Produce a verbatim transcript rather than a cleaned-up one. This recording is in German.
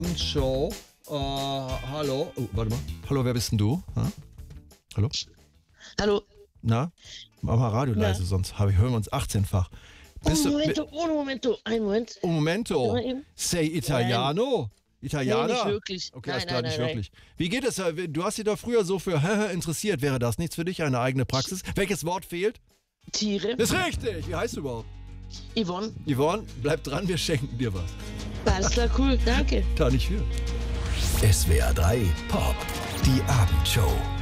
Show. Äh, hallo. Oh, warte mal. Hallo, wer bist denn du? Ha? Hallo? Hallo. Na? Mach mal Radio Na? leise, sonst hab ich, hören wir uns achtzehnfach. Bist Un du, momento, un momento, ein Moment. un momento. Warte mal eben. Sei Italiano? Italianer? Nee, nicht wirklich. Okay, Nein, alles klar, nein, nicht nein, wirklich. Wie geht es? Du hast dich doch früher so für interessiert. Wäre das nichts für dich? Eine eigene Praxis? Welches Wort fehlt? Tiere. Ist richtig. Wie heißt du überhaupt? Yvonne. Yvonne, bleib dran, wir schenken dir was. Alles klar, cool, danke. Da nicht für. S W R drei Pop. Die Abendshow.